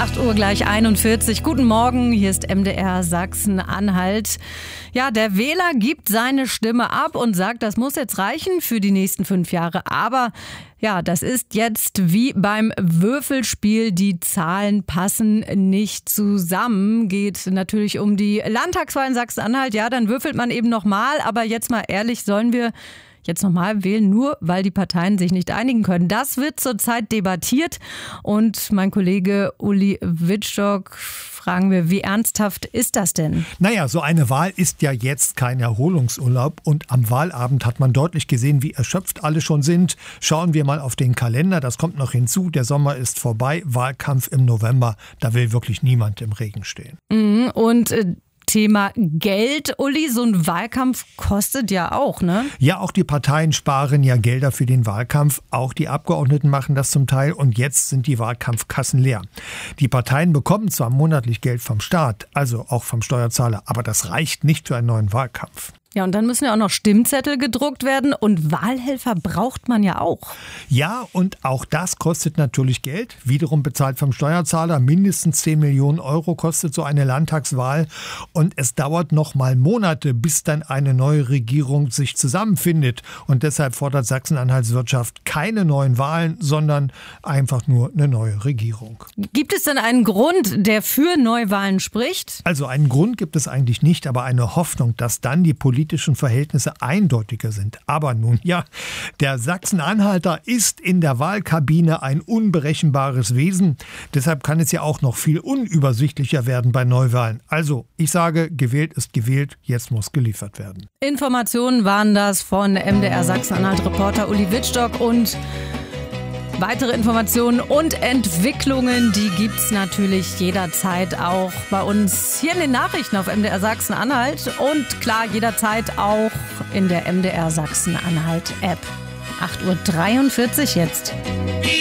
8 Uhr gleich 41. Guten Morgen, hier ist MDR Sachsen-Anhalt. Ja, der Wähler gibt seine Stimme ab und sagt, das muss jetzt reichen für die nächsten 5 Jahre. Aber ja, das ist jetzt wie beim Würfelspiel. Die Zahlen passen nicht zusammen. Geht natürlich um die Landtagswahl in Sachsen-Anhalt. Ja, dann würfelt man eben nochmal. Aber jetzt mal ehrlich, sollen wir jetzt nochmal wählen, nur weil die Parteien sich nicht einigen können? Das wird zurzeit debattiert. Und mein Kollege Uli Wittstock, fragen wir, wie ernsthaft ist das denn? Naja, so eine Wahl ist ja jetzt kein Erholungsurlaub. Und am Wahlabend hat man deutlich gesehen, wie erschöpft alle schon sind. Schauen wir mal auf den Kalender, das kommt noch hinzu. Der Sommer ist vorbei, Wahlkampf im November. Da will wirklich niemand im Regen stehen. Und Thema Geld, Uli, so ein Wahlkampf kostet ja auch, ne? Ja, auch die Parteien sparen ja Gelder für den Wahlkampf. Auch die Abgeordneten machen das zum Teil. Und jetzt sind die Wahlkampfkassen leer. Die Parteien bekommen zwar monatlich Geld vom Staat, also auch vom Steuerzahler, aber das reicht nicht für einen neuen Wahlkampf. Ja, und dann müssen ja auch noch Stimmzettel gedruckt werden und Wahlhelfer braucht man ja auch. Ja, und auch das kostet natürlich Geld, wiederum bezahlt vom Steuerzahler. Mindestens 10 Millionen Euro kostet so eine Landtagswahl. Und es dauert noch mal Monate, bis dann eine neue Regierung sich zusammenfindet. Und deshalb fordert Sachsen-Anhalts Wirtschaft keine neuen Wahlen, sondern einfach nur eine neue Regierung. Gibt es denn einen Grund, der für Neuwahlen spricht? Also einen Grund gibt es eigentlich nicht, aber eine Hoffnung, dass dann die politischen Verhältnisse eindeutiger sind. Aber nun ja, der Sachsen-Anhalter ist in der Wahlkabine ein unberechenbares Wesen. Deshalb kann es ja auch noch viel unübersichtlicher werden bei Neuwahlen. Also, ich sage, gewählt ist gewählt, jetzt muss geliefert werden. Informationen waren das von MDR Sachsen-Anhalt-Reporter Uli Wittstock und weitere Informationen und Entwicklungen, die gibt's natürlich jederzeit auch bei uns hier in den Nachrichten auf MDR Sachsen-Anhalt und klar jederzeit auch in der MDR Sachsen-Anhalt App. 8:43 Uhr jetzt.